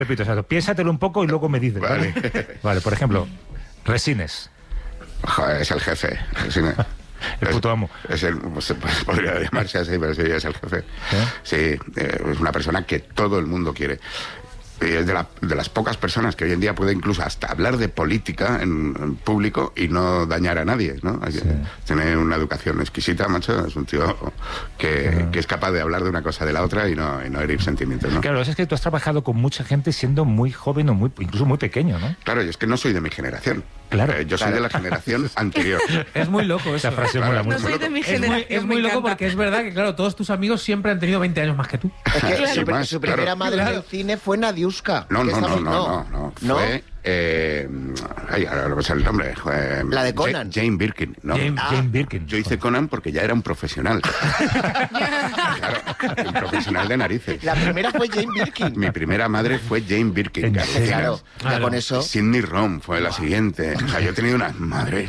Repito, o sea, piénsatelo un poco y luego me dices. Vale. Vale, por ejemplo, Resines. Joder, es el jefe. Resines. El puto amo. Es el, pues, podría llamarse así, pero sí, es el jefe. Sí, es una persona que todo el mundo quiere. Y es de las pocas personas que hoy en día puede incluso hasta hablar de política en público y no dañar a nadie, ¿no? Tiene una educación exquisita, macho. Es un tío que es capaz de hablar de una cosa de la otra y no herir sentimientos, ¿no? Claro, es que tú has trabajado con mucha gente siendo muy joven o incluso muy pequeño, ¿no? Claro, y es que no soy de mi generación. Claro. Yo soy de la generación anterior. Es muy loco eso. Esa frase mola mucho. No soy de mi generación. Es muy loco porque es verdad que, claro, todos tus amigos siempre han tenido 20 años más que tú. Es que Sí, más, su primera claro. madre en el cine fue Nadiuska. No. ¿No? Fue... ay, ahora no me sale el nombre. La de Conan. Jane Birkin. No. Jane Birkin. Yo hice Conan porque ya era un profesional. Claro, un profesional de narices. La primera fue Jane Birkin. Mi primera madre fue Jane Birkin. ¿En Carlos. serio? Claro, ya con eso. Sidney Rom fue la siguiente. O sea, yo he tenido unas madres.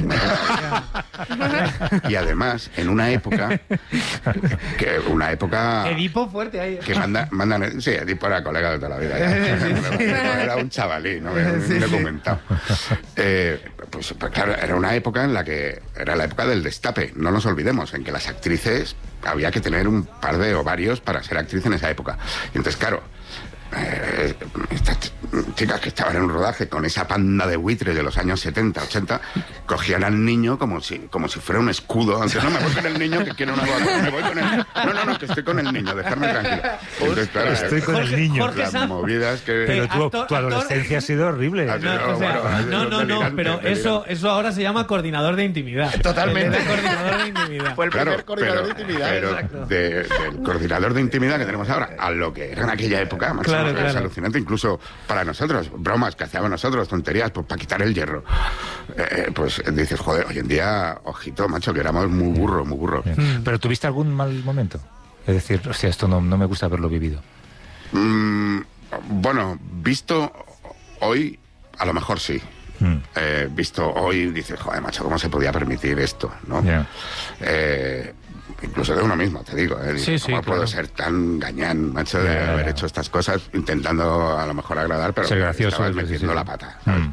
Y además, en una época... Edipo fuerte ahí. Que mandan... Sí, Edipo era colega de toda la vida. Ya. Era un chavalín, ¿no? Un documentado. Pues claro, era una época en la que... Era la época del destape. No nos olvidemos, en que las actrices... Había que tener un par de ovarios para ser actriz en esa época. Y entonces, claro... estas chicas que estaban en un rodaje con esa panda de buitres de los años 70, 80, cogían al niño como si fuera un escudo. Antes, no, me voy con el niño que quiere una cosa, me voy con el... No, que estoy con el niño, dejarme tranquilo. Entonces, claro, Estoy con el niño. Jorge las Sanz. movidas que... Pero tu adolescencia ha sido horrible. No, pero eso ahora se llama coordinador de intimidad. Totalmente. El coordinador de intimidad. Fue el primer coordinador de intimidad. Pero del coordinador de intimidad que tenemos ahora a lo que era en aquella época, macho, Claro, es claro. alucinante, incluso para nosotros, bromas que hacíamos nosotros, tonterías, pues para quitar el hierro. Pues dices, joder, hoy en día, ojito, macho, que éramos muy burro. ¿Pero tuviste algún mal momento? Es decir, hostia, esto no me gusta haberlo vivido. Bueno, visto hoy, a lo mejor sí. Visto hoy, dices, joder, macho, ¿cómo se podía permitir esto? ¿No? Yeah. Incluso de uno mismo, te digo. Sí, ¿Cómo puedo ser tan gañán, macho, de haber hecho estas cosas, intentando a lo mejor agradar, pero ser gracioso, estabas sí, metiendo sí. la pata, ¿sabes?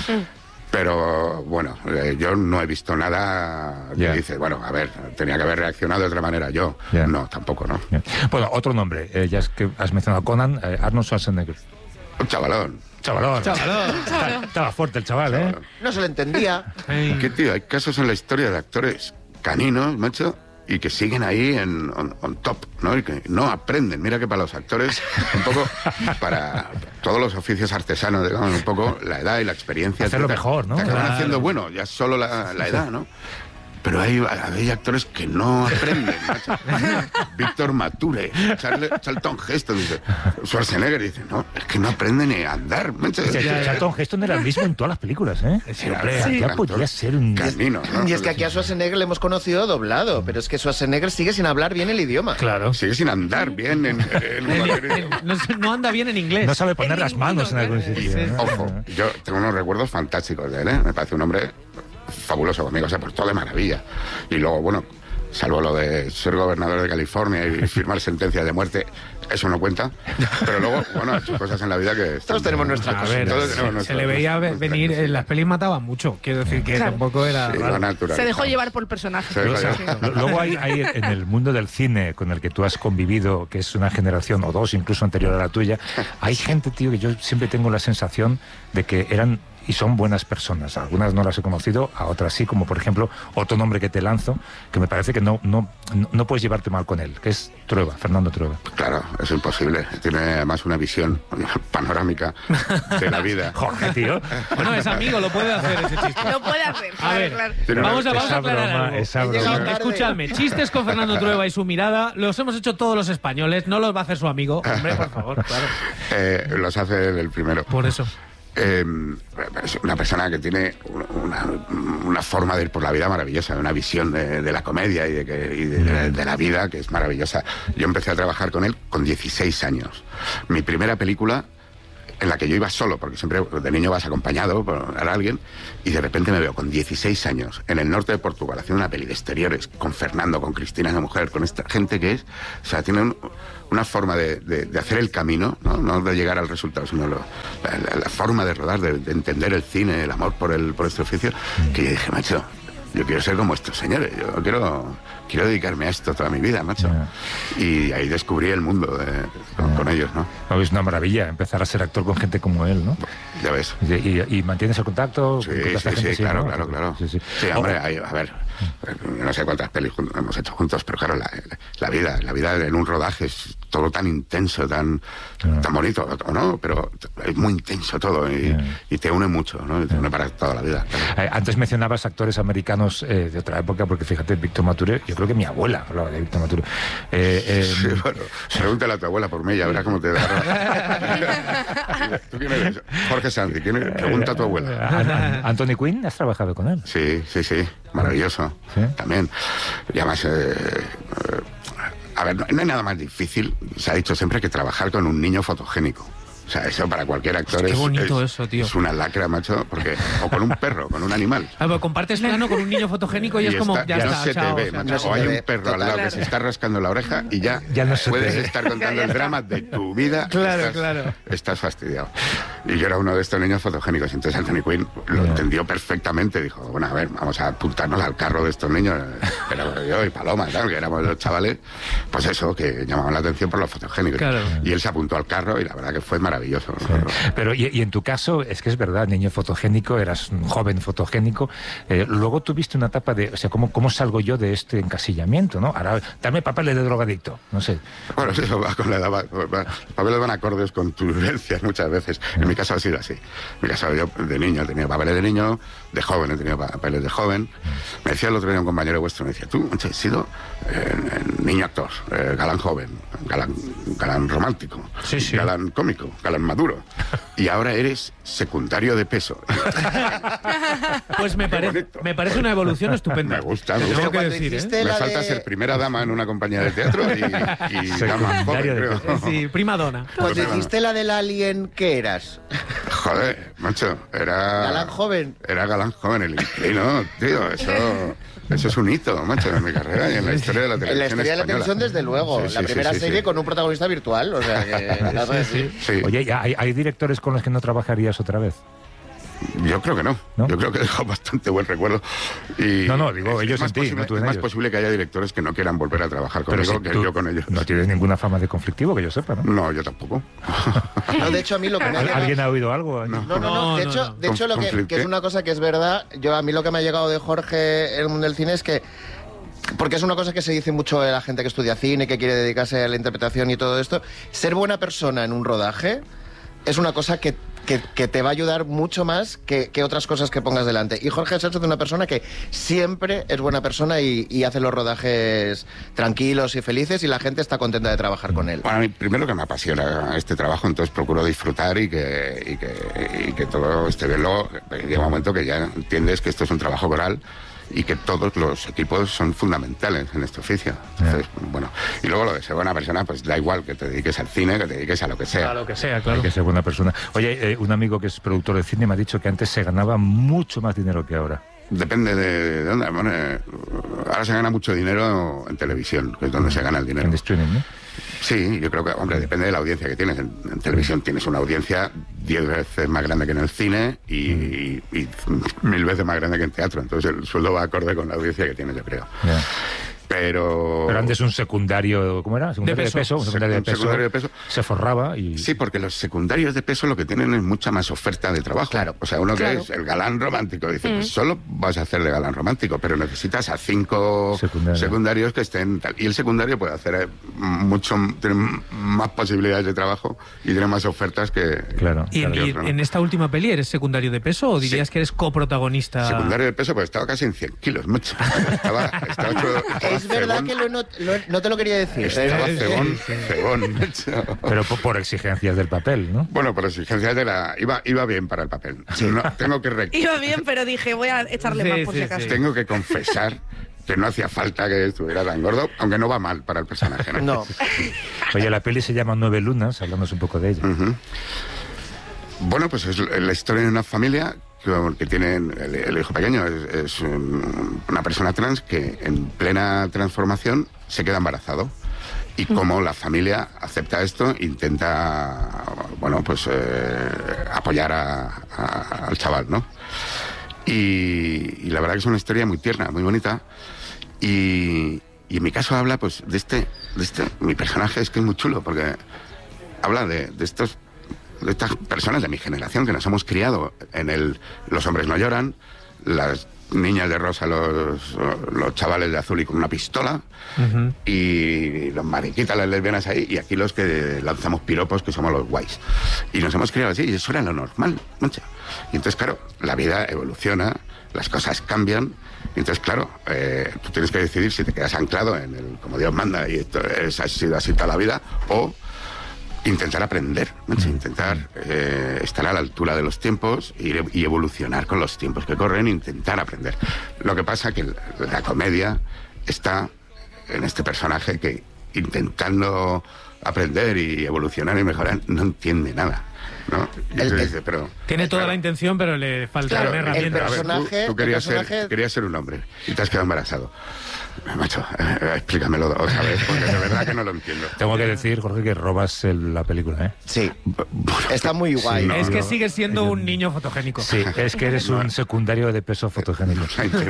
Pero bueno, yo no he visto nada que dice, bueno, a ver, tenía que haber reaccionado de otra manera yo. Yeah. No, tampoco, ¿no? Yeah. Bueno, otro nombre, ya es que has mencionado a Conan, Arnold Schwarzenegger. Un chavalón. Chavalón. Estaba fuerte el chaval, ¿eh? No se le entendía. ¿Qué tío? Hay casos en la historia de actores caninos, macho, y que siguen ahí on top, ¿no? Y que no aprenden. Mira que para los actores, un poco, para todos los oficios artesanos, digamos, un poco, la edad y la experiencia... Hacerlo mejor, ¿no? Te acaban Claro. haciendo bueno, ya solo la edad, ¿no? Pero hay actores que no aprenden, macho. Víctor Mature, Charlton Heston, dice, Schwarzenegger, dice, no, es que no aprende ni a andar, macho. Charlton Heston era el mismo en todas las películas, ¿eh? Ya podía ser un... Canino, ¿no? Y es que aquí a Schwarzenegger le hemos conocido doblado, pero es que Schwarzenegger sigue sin hablar bien el idioma. Claro. Sigue sin andar bien en No anda bien en inglés. No sabe poner las manos en algún sitio. ¿no? Ojo, yo tengo unos recuerdos fantásticos de él, ¿eh? Me parece un hombre fabuloso conmigo, se portó de maravilla. Y luego, bueno, salvo lo de ser gobernador de California y firmar sentencia de muerte, eso no cuenta. Pero luego, bueno, ha hecho cosas en la vida que... Todos tenemos nuestras A cosas. ver, Todos tenemos se le veía venir, en las pelis mataba mucho. Quiero decir que tampoco era... Sí, raro. lo natural. Se dejó llevar por el personaje. Se dejó llevar. Luego hay en el mundo del cine con el que tú has convivido, que es una generación o dos incluso anterior a la tuya, hay gente, tío, que yo siempre tengo la sensación de que eran y son buenas personas. Algunas no las he conocido, a otras sí, como por ejemplo otro nombre que te lanzo, que me parece que no puedes llevarte mal con él, que es Trueba, Fernando Trueba. Claro, es imposible. Tiene además una visión panorámica de la vida. Jorge, tío. Bueno, es amigo, lo puede hacer ese chiste. Lo puede hacer, A ver, claro. vamos a Esa aclarar broma, algo. esa broma. Escuchadme, chistes con Fernando Trueba y su mirada los hemos hecho todos los españoles, no los va a hacer su amigo. Hombre, por favor, claro. Los hace el primero. Por eso. Es una persona que tiene una forma de ir por la vida maravillosa, una visión de la comedia y de la vida que es maravillosa. Yo empecé a trabajar con él con 16 años. Mi primera película en la que yo iba solo, porque siempre de niño vas acompañado por alguien, y de repente me veo con 16 años en el norte de Portugal haciendo una peli de exteriores con Fernando, con Cristina de mujer, con esta gente que es, o sea, tienen una forma de hacer el camino, no de llegar al resultado, sino la forma de rodar, de entender el cine, el amor por este oficio, que yo dije, macho, yo quiero ser como estos señores, yo quiero dedicarme a esto toda mi vida, macho. Y ahí descubrí el mundo con ellos, ¿no? Es una maravilla empezar a ser actor con gente como él, ¿no? Ya ves. ¿Y mantienes el contacto? Sí, claro, ¿no? Claro. Sí, hombre, a ver, no sé cuántas películas hemos hecho juntos, pero claro, la vida en un rodaje es todo tan intenso, tan bonito, ¿no? Pero es muy intenso todo y te une mucho, ¿no? Y te une para toda la vida. Claro. Antes mencionabas actores americanos de otra época, porque fíjate, Víctor Mature, yo creo que mi abuela hablaba de Víctor Mature. Sí, bueno, pregúntale a tu abuela por mí, ya verás cómo te da. ¿Tú quién eres? Jorge Sanz, pregunta a tu abuela. ¿Anthony Quinn? ¿Has trabajado con él? Sí, maravilloso. ¿Sí? También. Y además, a ver, no hay nada más difícil, se ha dicho siempre, que trabajar con un niño fotogénico. O sea, eso para cualquier actor qué bonito eso, tío. Es una lacra, macho, porque o con un perro, con un animal. Pero compartes plano con un niño fotogénico y es como, ya no está, se te ve, macho. O hay un perro al lado que se está rascando la oreja y ya no puedes estar contando el drama de tu vida. Claro. Estás fastidiado. Y yo era uno de estos niños fotogénicos, entonces Anthony Quinn lo entendió perfectamente. Dijo, bueno, a ver, vamos a apuntarnos al carro de estos niños. Pero yo y Paloma, tal, que éramos los chavales, pues eso, que llamaban la atención por los fotogénicos. Claro. Y él se apuntó al carro y la verdad que fue maravilloso. Sí. Pero y en tu caso, es que es verdad, niño fotogénico, eras un joven fotogénico, luego tuviste una etapa de, o sea, ¿cómo salgo yo de este encasillamiento, no? Ahora, dame papeles de drogadicto, no sé. Bueno, eso va con la edad, los papeles van acordes con tus vivencias muchas veces. En mi caso ha sido así. En mi caso yo de niño he tenido papeles de niño, de joven he tenido papeles de joven. Me decía el otro día un compañero vuestro, me decía, tú, has sido niño actor, galán joven, galán romántico, galán cómico, galán maduro. Y ahora eres secundario de peso. Pues me parece una evolución estupenda. Me gusta. Tengo que decir, Me falta ser primera dama en una compañía de teatro y dama joven, creo. Sí, prima dona. Cuando hiciste la del Alien, ¿qué eras? Joder, macho, era... ¿Galán joven? Era galán joven, el inquilino, tío, eso es un hito, macho, en mi carrera y en la historia de la televisión. En la historia española. de la televisión, desde luego. La primera serie con un protagonista virtual, o sea que... Sí. Oye, ¿hay directores con los que no trabajarías otra vez? Yo creo que no. Yo creo que he dejado bastante buen recuerdo. Y no, digo, ellos en ti, no tú en ellos. Es más posible que haya directores que no quieran volver a trabajar conmigo que yo con ellos. No tienes ninguna fama de conflictivo, que yo sepa, ¿no? No, yo tampoco. No, de hecho, a mí lo que me ha llegado... ¿Alguien ha oído algo? No. De hecho, lo que es una cosa que es verdad, a mí lo que me ha llegado de Jorge en el mundo del cine es que, porque es una cosa que se dice mucho de la gente que estudia cine, que quiere dedicarse a la interpretación y todo esto, ser buena persona en un rodaje es una cosa que te va a ayudar mucho más que otras cosas que pongas delante. Y Jorge Sánchez es una persona que siempre es buena persona y hace los rodajes tranquilos y felices y la gente está contenta de trabajar con él. Bueno, a mí primero que me apasiona este trabajo, entonces procuro disfrutar y que todo esté bien. Luego llega un momento que ya entiendes que esto es un trabajo coral y que todos los equipos son fundamentales en este oficio. Entonces, bueno, y luego lo de ser buena persona, pues da igual que te dediques al cine, que te dediques a lo que sea. A lo que sea, claro. Hay que ser buena persona. Oye, un amigo que es productor de cine me ha dicho que antes se ganaba mucho más dinero que ahora. Depende de dónde. Bueno, ahora se gana mucho dinero en televisión, que es donde se gana el dinero. En streaming, ¿no? Sí, yo creo que, hombre, depende de la audiencia que tienes. En televisión tienes una audiencia 10 veces más grande que en el cine y 1000 veces más grande que en teatro. Entonces el sueldo va acorde con la audiencia que tienes, yo creo. Yeah. Pero antes un secundario, ¿cómo era? Secundario de peso. Un secundario de peso se forraba y... Sí, porque los secundarios de peso lo que tienen es mucha más oferta de trabajo. Claro. O sea, uno que es el galán romántico, dice, pues solo vas a hacer de galán romántico, pero necesitas a 5 secundarios que estén tal. Y el secundario puede hacer tiene más posibilidades de trabajo y tiene más ofertas que... Claro. ¿Y en esta última peli eres secundario de peso o dirías que eres coprotagonista? Secundario de peso, pues estaba casi en 100 kilos, mucho. Estaba es verdad que no te lo quería decir. Estaba cebón. Pero por exigencias del papel, ¿no? Bueno, por exigencias de la... Iba bien para el papel. Sí. No, tengo que Iba bien, pero dije, voy a echarle más por si acaso. Tengo que confesar que no hacía falta que estuviera tan gordo, aunque no va mal para el personaje. No. Oye, la peli se llama 9 lunas, hablamos un poco de ella. Bueno, pues es la historia de una familia que tienen el hijo pequeño, es una persona trans que en plena transformación se queda embarazado. Y como la familia acepta esto, intenta, bueno, pues apoyar al chaval, ¿no? Y la verdad que es una historia muy tierna, muy bonita. Y en mi caso habla, pues, de este, mi personaje es que es muy chulo, porque habla de estas personas de mi generación que nos hemos criado en los hombres no lloran, las niñas de rosa, los chavales de azul y con una pistola, y los mariquitas, las lesbianas ahí, y aquí los que lanzamos piropos, que somos los guays. Y nos hemos criado así, y eso era lo normal, mancha. Y entonces, claro, la vida evoluciona, las cosas cambian, y entonces, claro, tú tienes que decidir si te quedas anclado en el como Dios manda, y esto ha sido así toda la vida, o intentar aprender, intentar estar a la altura de los tiempos y evolucionar con los tiempos que corren, intentar aprender. Lo que pasa que la comedia está en este personaje que, intentando aprender y evolucionar y mejorar, no entiende nada, ¿no? Tiene toda la intención, pero le falta herramientas. Tú querías ser un hombre y te has quedado embarazado. Macho, explícamelo otra vez, porque de verdad que no lo entiendo. Tengo que decir, Jorge, que robas la película, ¿eh? Sí. Está muy guay. Es que sigues siendo un niño fotogénico. Sí, es que eres un secundario de peso fotogénico.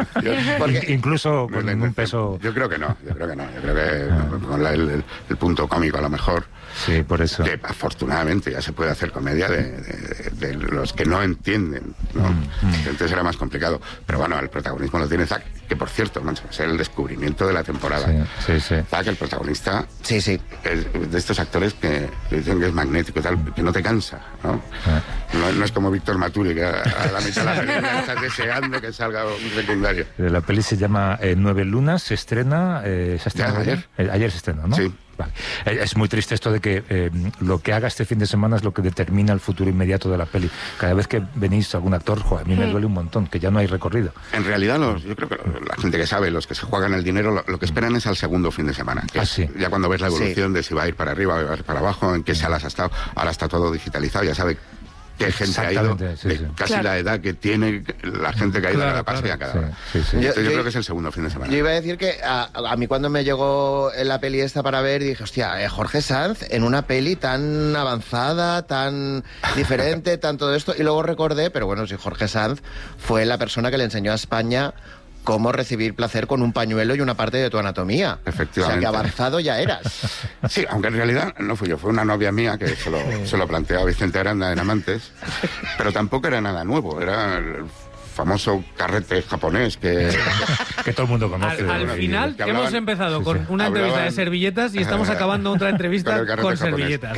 Incluso con ningún peso... Yo creo que no. Yo creo que con el punto cómico, a lo mejor. Sí, por eso. Que afortunadamente ya se puede hacer comedia de los que no entienden, ¿no? Entonces era más complicado. Pero bueno, el protagonismo lo tiene Zac, que por cierto, mancho, es el descubrimiento de la temporada. Sí. Zac, el protagonista, sí. Es de estos actores que dicen que es magnético y tal, que no te cansa, ¿no? No es como Víctor Maturi, que a la mitad de la película estás deseando que salga un secundario. La peli se llama 9 lunas, se estrena... ayer. Ayer se estrena, ¿no? Sí. Vale. Es muy triste esto de que lo que haga este fin de semana es lo que determina el futuro inmediato de la peli. Cada vez que venís algún actor, a mí me duele un montón, que ya no hay recorrido. En realidad, yo creo que la gente que sabe, los que se juegan el dinero, lo que esperan es al segundo fin de semana. Sí. Ya cuando ves la evolución de si va a ir para arriba o va a ir para abajo, en qué salas ha estado, ahora está todo digitalizado, ya sabe qué gente ha ido, casi la edad que tiene la gente que ha ido a cada paso y a cada hora. Yo creo que es el segundo fin de semana. Yo iba a decir que a mí cuando me llegó la peli esta para ver, dije, hostia, Jorge Sanz en una peli tan avanzada, tan diferente, tan todo esto, y luego recordé, pero bueno, si Jorge Sanz fue la persona que le enseñó a España cómo recibir placer con un pañuelo y una parte de tu anatomía. Efectivamente. O sea, que avanzado ya eras. Sí, aunque en realidad no fui yo, fue una novia mía que se lo planteó a Vicente Aranda en Amantes, pero tampoco era nada nuevo, era el famoso carrete japonés que todo el mundo conoce. Al final hemos empezado con una entrevista de servilletas y estamos acabando otra entrevista con servilletas.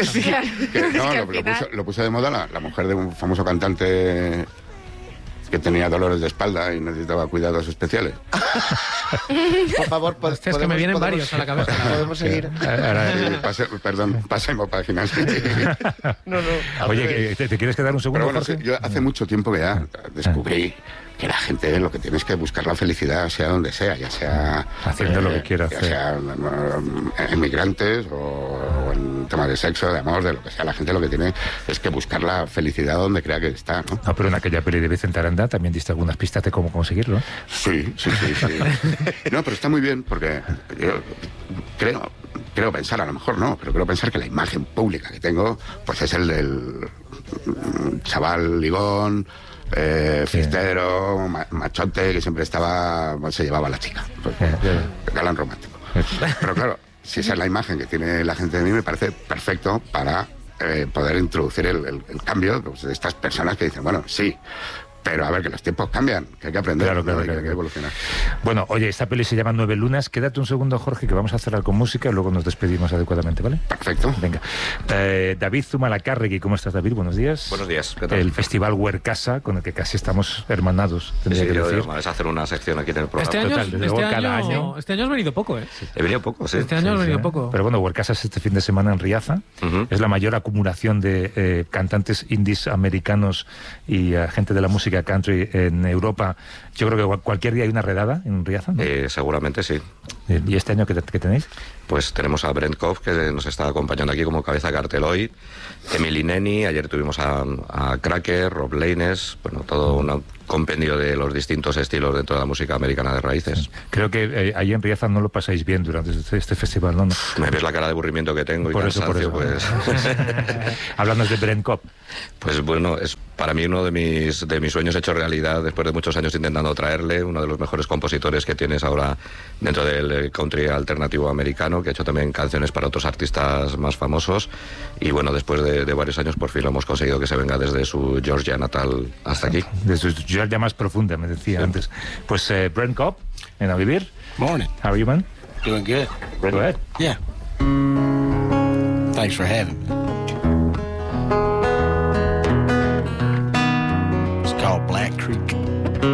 Lo puso de moda la mujer de un famoso cantante que tenía dolores de espalda y necesitaba cuidados especiales. Por favor, es que me vienen varios a la cabeza. ¿Podemos seguir? Pasemos páginas. No. Oye, ¿te quieres quedar un segundo, Pero bueno, Jorge? yo hace mucho tiempo que ya descubrí que la gente lo que tiene es que buscar la felicidad, sea donde sea, ya sea haciendo lo que quiera hacer, sea emigrantes o en temas de sexo, de amor, de lo que sea. La gente lo que tiene es que buscar la felicidad donde crea que está, ¿no? No, pero en aquella peli de Vicente Aranda también diste algunas pistas de cómo conseguirlo. Sí. No, pero está muy bien porque yo creo pensar, a lo mejor no, pero creo pensar que la imagen pública que tengo pues es el del chaval ligón, fiestero, machote, que siempre se llevaba a la chica, galán romántico. Pero claro, si esa es la imagen que tiene la gente de mí, me parece perfecto para poder introducir el cambio, pues, de estas personas que dicen, bueno, sí, pero a ver, que los tiempos cambian, que hay que aprender, claro, que hay que evolucionar. Bueno, oye, esta peli se llama 9 lunas. Quédate un segundo, Jorge, que vamos a cerrar con música y luego nos despedimos adecuadamente, ¿vale? Perfecto. Venga. David Zumalacárregui, ¿cómo estás, David? Buenos días. Buenos días, ¿qué tal? El Festival Huercasa, con el que casi estamos hermanados, tendría que decir. Es hacer una sección aquí en el programa. Este año has venido poco, ¿eh? He venido poco, sí. Este año has venido poco. Pero bueno, Huercasa es este fin de semana en Riaza. Es la mayor acumulación de cantantes indies americanos y gente de la música música country en Europa. Yo creo que cualquier día hay una redada en Riazor, ¿no? Seguramente sí. ¿Y este año qué tenéis? Pues tenemos a Brent Koff, que nos está acompañando aquí como cabeza de cartel hoy, Emily Nenny, ayer tuvimos a Cracker, Rob Laines, bueno, todo un compendio de los distintos estilos dentro de la música americana de raíces. Creo que ahí en Riazor no lo pasáis bien durante este festival, ¿no? Me ves la cara de aburrimiento que tengo y cansancio, pues... Hablando de Brent Koff. Pues bueno, es para mí uno de mis sueños hecho realidad después de muchos años intentando traerle, uno de los mejores compositores que tienes ahora dentro del country alternativo americano, que ha hecho también canciones para otros artistas más famosos, y bueno, después de varios años por fin lo hemos conseguido que se venga desde su Georgia natal hasta aquí. Desde su Georgia más profunda, me decía antes. Pues Brent Kopp, en A Vivir. Morning. How are you, man? Doing good. Good. Yeah. Thanks for having me.